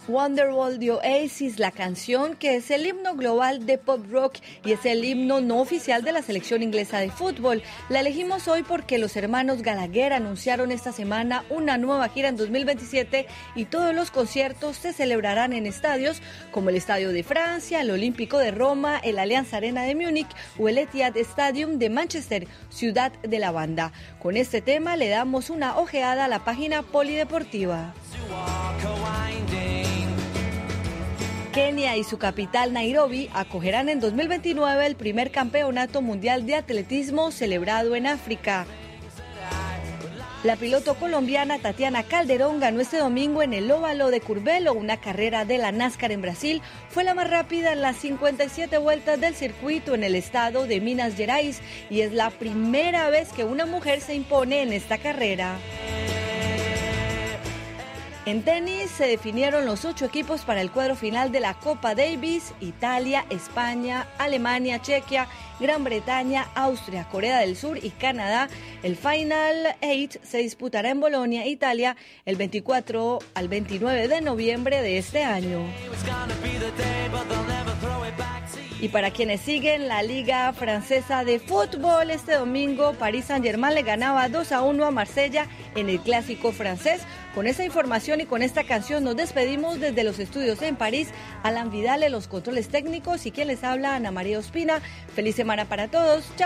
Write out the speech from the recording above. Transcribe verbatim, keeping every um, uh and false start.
Wonderwall de Oasis, la canción que es el himno global de pop rock y es el himno no oficial de la selección inglesa de fútbol. La elegimos hoy porque los hermanos Gallagher anunciaron esta semana una nueva gira en dos mil veintisiete y todos los conciertos se celebrarán en estadios como el Estadio de Francia, el Olímpico de Roma, el Allianz Arena de Múnich o el Etihad Stadium de Manchester, ciudad de la banda. Con este tema le damos una ojeada a la página polideportiva. Kenia y su capital Nairobi acogerán en dos mil veintinueve el primer campeonato mundial de atletismo celebrado en África. La piloto colombiana Tatiana Calderón ganó este domingo en el óvalo de Curvelo, una carrera de la NASCAR en Brasil. Fue la más rápida en las cincuenta y siete vueltas del circuito en el estado de Minas Gerais y es la primera vez que una mujer se impone en esta carrera. En tenis se definieron los ocho equipos para el cuadro final de la Copa Davis. Italia, España, Alemania, Chequia, Gran Bretaña, Austria, Corea del Sur y Canadá. El Final ocho se disputará en Bolonia, Italia, el veinticuatro al veintinueve de noviembre de este año. Y para quienes siguen la Liga Francesa de Fútbol, este domingo Paris Saint-Germain le ganaba dos a uno a Marsella en el Clásico francés. Con esta información y con esta canción nos despedimos desde los estudios en París. Alan Vidal en los controles técnicos y quien les habla, Ana María Ospina. Feliz semana para todos. Chao.